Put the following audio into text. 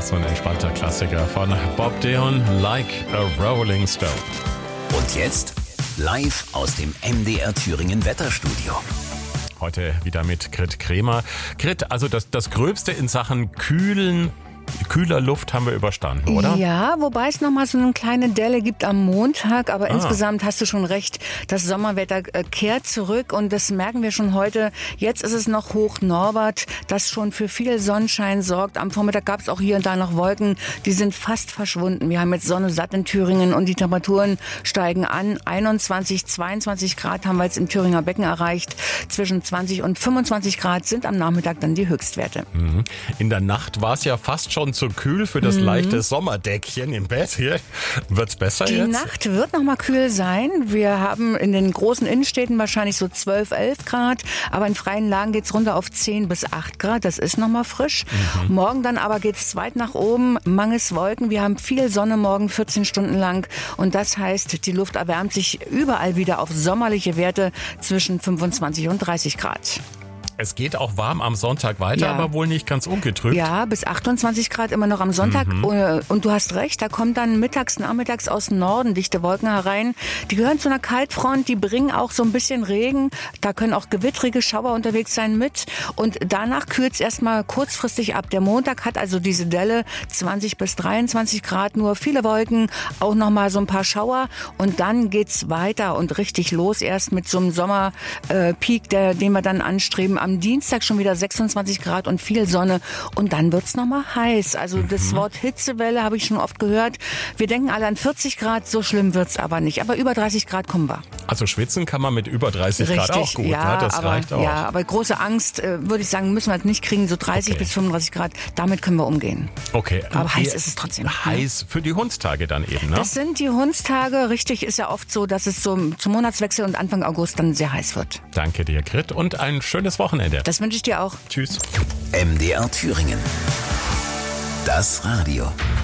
So ein entspannter Klassiker von Bob Dylan, Like a Rolling Stone. Und jetzt live aus dem MDR Thüringen Wetterstudio. Heute wieder mit Grit Kremer. Grit, also das Gröbste in Sachen kühler Luft haben wir überstanden, oder? Ja, wobei es nochmal so eine kleine Delle gibt am Montag. Aber insgesamt hast du schon recht, das Sommerwetter kehrt zurück und das merken wir schon heute. Jetzt ist es noch Hoch Norbert, das schon für viel Sonnenschein sorgt. Am Vormittag gab es auch hier und da noch Wolken, die sind fast verschwunden. Wir haben jetzt Sonne satt in Thüringen und die Temperaturen steigen an. 21, 22 Grad haben wir jetzt im Thüringer Becken erreicht. Zwischen 20 und 25 Grad sind am Nachmittag dann die Höchstwerte. In der Nacht war es ja fast schon zu kühl für das leichte Sommerdeckchen im Bett. Hier wird's besser Die jetzt? Nacht wird noch mal kühl sein. Wir haben in den großen Innenstädten wahrscheinlich so 12, 11 Grad. Aber in freien Lagen geht's runter auf 10 bis 8 Grad. Das ist noch mal frisch. Morgen dann aber geht's weit nach oben. Mangels Wolken. Wir haben viel Sonne morgen 14 Stunden lang. Und das heißt, die Luft erwärmt sich überall wieder auf sommerliche Werte zwischen 25 und 30 Grad. Es geht auch warm am Sonntag weiter, Ja. aber wohl nicht ganz ungetrübt. Ja, bis 28 Grad immer noch am Sonntag. Und du hast recht, da kommt dann mittags, nachmittags aus dem Norden dichte Wolken herein. Die gehören zu einer Kaltfront, die bringen auch so ein bisschen Regen. Da können auch gewittrige Schauer unterwegs sein mit. Und danach kühlt es erstmal kurzfristig ab. Der Montag hat also diese Delle 20 bis 23 Grad, nur viele Wolken, auch nochmal so ein paar Schauer. Und dann geht's weiter und richtig los erst mit so einem Sommerpeak, den wir dann anstreben. Am Dienstag schon wieder 26 Grad und viel Sonne und dann wird's nochmal heiß. Also das Wort Hitzewelle habe ich schon oft gehört. Wir denken alle an 40 Grad, so schlimm wird's aber nicht. Aber über 30 Grad kommen wir. Also schwitzen kann man mit über 30 Grad auch gut, ja, ne? Das reicht auch. Ja, aber große Angst, würde ich sagen, müssen wir jetzt nicht kriegen. So 30 bis 35 Grad, damit können wir umgehen. Okay. Aber heiß ist es trotzdem. Heiß für die Hundstage dann eben, ne? Das sind die Hundstage. Richtig, ist ja oft so, dass es zum Monatswechsel und Anfang August dann sehr heiß wird. Danke dir, Grit, und ein schönes Wochenende. Das wünsche ich dir auch. Tschüss. MDR Thüringen. Das Radio.